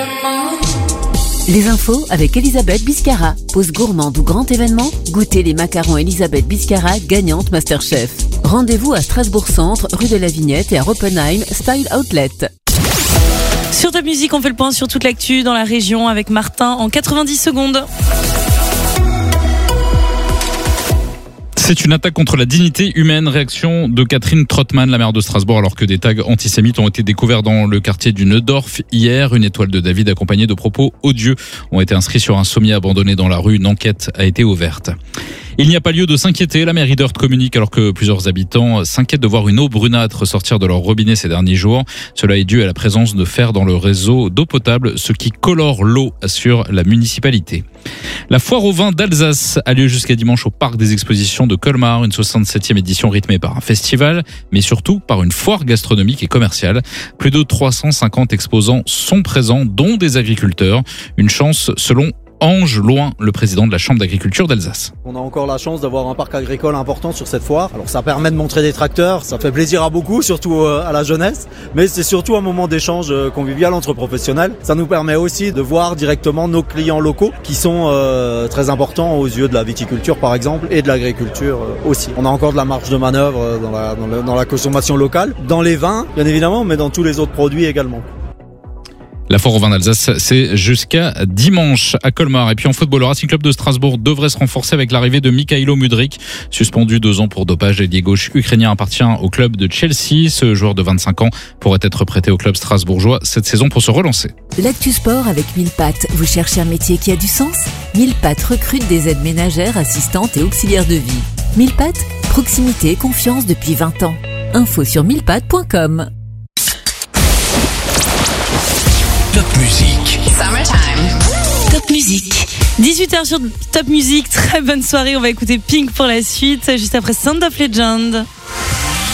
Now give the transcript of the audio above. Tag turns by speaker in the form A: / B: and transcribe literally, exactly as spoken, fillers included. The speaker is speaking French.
A: Les infos avec Elisabeth Biscara. Pause gourmande ou grand événement, goûtez les macarons Elisabeth Biscara, gagnante Masterchef. Rendez-vous à Strasbourg Centre, rue de la Vignette et à Oppenheim, Style Outlet.
B: Sur Top Music, on fait le point sur toute l'actu dans la région avec Martin en quatre-vingt-dix secondes.
C: C'est une attaque contre la dignité humaine. Réaction de Catherine Trottmann, la maire de Strasbourg, alors que des tags antisémites ont été découverts dans le quartier du Neudorf hier. Une étoile de David accompagnée de propos odieux ont été inscrits sur un sommier abandonné dans la rue. Une enquête a été ouverte. Il n'y a pas lieu de s'inquiéter. La mairie d'Eurt communique alors que plusieurs habitants s'inquiètent de voir une eau brunâtre sortir de leur robinet ces derniers jours. Cela est dû à la présence de fer dans le réseau d'eau potable, ce qui colore l'eau, assure la municipalité. La foire au vin d'Alsace a lieu jusqu'à dimanche au parc des expositions de Colmar, une soixante-septième édition rythmée par un festival, mais surtout par une foire gastronomique et commerciale. Plus de trois cent cinquante exposants sont présents, dont des agriculteurs. Une chance selon Ange Loin, le président de la Chambre d'agriculture d'Alsace.
D: On a encore la chance d'avoir un parc agricole important sur cette foire. Alors ça permet de montrer des tracteurs, ça fait plaisir à beaucoup, surtout à la jeunesse, mais c'est surtout un moment d'échange convivial entre professionnels. Ça nous permet aussi de voir directement nos clients locaux qui sont euh, très importants aux yeux de la viticulture par exemple et de l'agriculture aussi. On a encore de la marge de manœuvre dans la, dans la, dans la consommation locale, dans les vins bien évidemment, mais dans tous les autres produits également.
C: La foire au vin d'Alsace, c'est jusqu'à dimanche à Colmar. Et puis en football, le Racing Club de Strasbourg devrait se renforcer avec l'arrivée de Mikhailo Mudryk, suspendu deux ans pour dopage. L'ailier gauche ukrainien appartient au club de Chelsea. Ce joueur de vingt-cinq ans pourrait être prêté au club strasbourgeois cette saison pour se relancer.
A: L'actu sport avec mille pattes. Vous cherchez un métier qui a du sens ? mille pattes recrute des aides ménagères, assistantes et auxiliaires de vie. mille pattes, proximité et confiance depuis vingt ans. Info sur mille pattes point com.
E: Top Music.
A: Summertime. Top Music.
B: dix-huit heures sur Top Music. Très bonne soirée. On va écouter Pink pour la suite, juste après Sound of Legend.